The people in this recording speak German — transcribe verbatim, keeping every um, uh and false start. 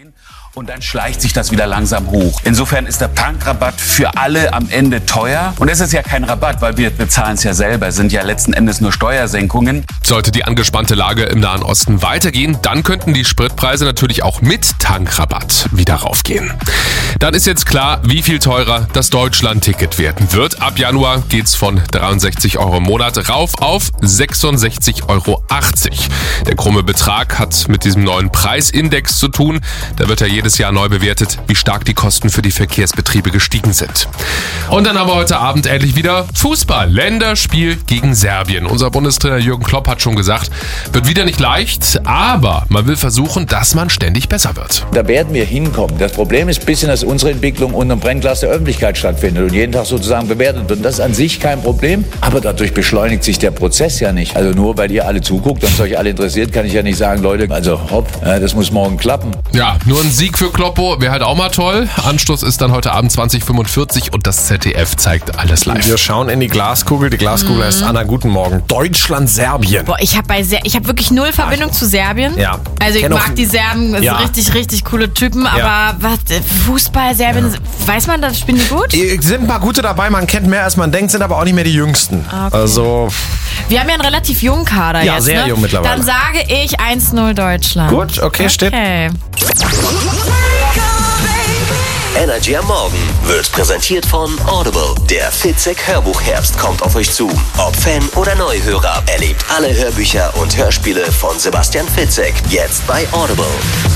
Und dann schleicht sich das wieder langsam hoch. Insofern ist der Tankrabatt für alle am Ende teuer. Und es ist ja kein Rabatt, weil wir bezahlen es ja selber. Es sind ja letzten Endes nur Steuersenkungen. Sollte die angespannte Lage im Nahen Osten weitergehen, dann könnten die Spritpreise natürlich auch mit Tankrabatt wieder raufgehen. Dann ist jetzt klar, wie viel teurer das Deutschland-Ticket werden wird. Ab Januar geht's von dreiundsechzig Euro im Monat rauf auf sechsundsechzig Euro achtzig. Der krumme Betrag hat mit diesem neuen Preisindex zu tun. Da wird ja jedes Jahr neu bewertet, wie stark die Kosten für die Verkehrsbetriebe gestiegen sind. Und dann haben wir heute Abend endlich wieder Fußball. Länderspiel gegen Serbien. Unser Bundestrainer Jürgen Klopp hat schon gesagt, wird wieder nicht leicht, aber man will versuchen, dass man ständig besser wird. Da werden wir hinkommen. Das Problem ist ein bisschen, dass unsere Entwicklung unter dem Brennglas der Öffentlichkeit stattfindet und jeden Tag sozusagen bewertet wird. Das ist an sich kein Problem, aber dadurch beschleunigt sich der Prozess ja nicht. Also nur weil ihr alle zuguckt und es euch alle interessiert, kann ich ja nicht sagen, Leute, also hopp, das muss morgen klappen. Ja, nur ein Sieg für Kloppo wäre halt auch mal toll. Anstoß ist dann heute Abend zwanzig Uhr fünfundvierzig und das Z D F zeigt alles live. Wir schauen in die Glaskugel. Die Glaskugel heißt Anna, guten Morgen. Deutschland, Serbien. Boah, ich habe bei Ser- ich habe wirklich null Verbindung zu Serbien. Ja. Also ich Kenn mag auch- die Serben, das Ja. sind richtig, richtig coole Typen, Ja. aber was, Fußball, Serbien, weiß man, das spielen die gut? Es sind ein paar gute dabei, man kennt mehr als man denkt, sind aber auch nicht mehr die jüngsten. Okay. Also, Wir haben ja einen relativ jungen Kader Ja, jetzt, sehr ne? jung mittlerweile. Dann sage ich eins null Deutschland. gut, okay, steht. Okay. Energy am Morgen wird präsentiert von Audible. Der Fitzek Hörbuchherbst kommt auf euch zu. Ob Fan oder Neuhörer, erlebt alle Hörbücher und Hörspiele von Sebastian Fitzek jetzt bei Audible.